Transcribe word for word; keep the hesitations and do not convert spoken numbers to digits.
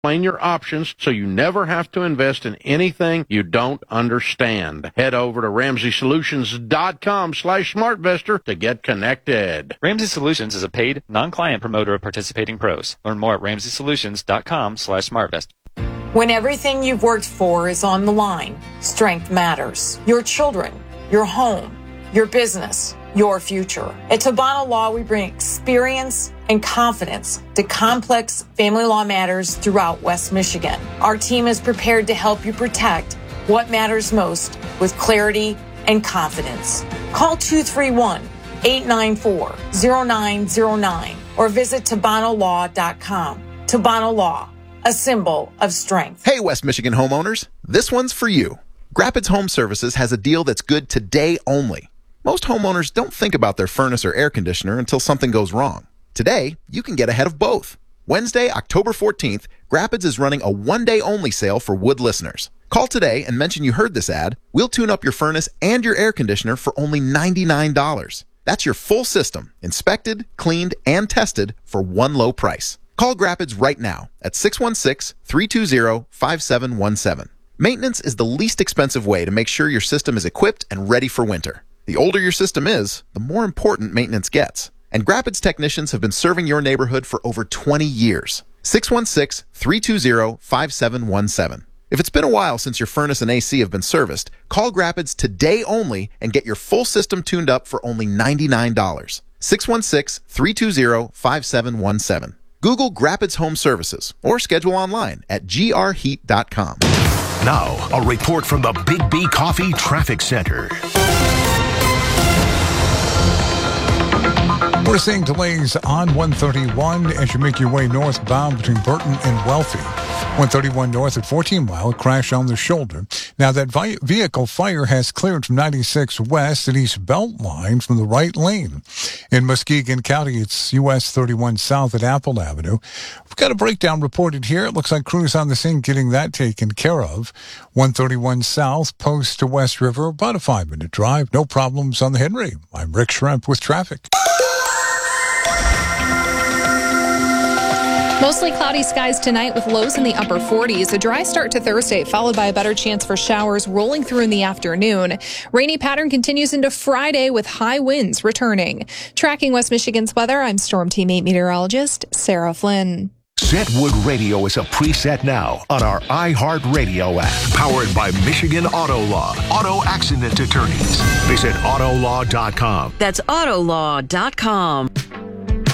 Explain your options so you never have to invest in anything you don't understand. Head over to Ramsey Solutions dot com slash SmartVestor to get connected. Ramsey Solutions is a paid, non-client promoter of participating pros. Learn more at Ramsey Solutions dot com slash SmartVestor. When everything you've worked for is on the line, strength matters. Your children, your home, your business, your future. At Tabana Law, we bring experience and confidence to complex family law matters throughout West Michigan. Our team is prepared to help you protect what matters most with clarity and confidence. Call two three one, eight nine four, zero nine zero nine or visit Tabana Law dot com. Tabana Law, a symbol of strength. Hey, West Michigan homeowners, this one's for you. Grapids Home Services has a deal that's good today only. Most homeowners don't think about their furnace or air conditioner until something goes wrong. Today, you can get ahead of both. Wednesday, October fourteenth, Grapids is running a one-day-only sale for Wood listeners. Call today and mention you heard this ad. We'll tune up your furnace and your air conditioner for only ninety-nine dollars. That's your full system, inspected, cleaned, and tested for one low price. Call Grapids right now at six one six, three two zero, five seven one seven. Maintenance is the least expensive way to make sure your system is equipped and ready for winter. The older your system is, the more important maintenance gets. And Grapids technicians have been serving your neighborhood for over twenty years. six one six, three two zero, five seven one seven. If it's been a while since your furnace and A C have been serviced, call Grapids today only and get your full system tuned up for only ninety-nine dollars. six one six, three two zero, five seven one seven. Google Grapids Home Services or schedule online at g r heat dot com. Now, a report from the Big B Coffee Traffic Center. We're seeing delays on one thirty-one as you make your way northbound between Burton and Welfie. one thirty-one north at fourteen mile, crash on the shoulder. Now that vi- vehicle fire has cleared from ninety-six west and East Beltline from the right lane. In Muskegon County, it's U S thirty-one south at Apple Avenue. We've got a breakdown reported here. It looks like crews on the scene getting that taken care of. one thirty-one south, post to West River, about a five-minute drive. No problems on the Henry. I'm Rick Schremp with traffic. Mostly cloudy skies tonight with lows in the upper forties. A dry start to Thursday, followed by a better chance for showers rolling through in the afternoon. Rainy pattern continues into Friday with high winds returning. Tracking West Michigan's weather, I'm Storm Team eight meteorologist Sarah Flynn. Setwood Radio is a preset now on our iHeartRadio app. Powered by Michigan Auto Law. Auto accident attorneys. Visit auto law dot com. That's auto law dot com.